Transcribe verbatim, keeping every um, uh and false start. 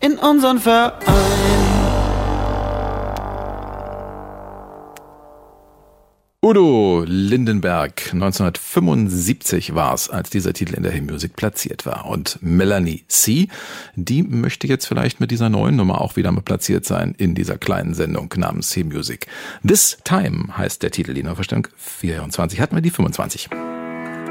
in unseren Verein. Udo Lindenberg, neunzehnhundertfünfundsiebzig war es, als dieser Titel in der Hey-Music platziert war. Und Melanie C., die möchte jetzt vielleicht mit dieser neuen Nummer auch wieder mal platziert sein in dieser kleinen Sendung namens Hey-Music. This Time heißt der Titel, die Neuverstellung vierundzwanzig. Hatten wir die fünfundzwanzig.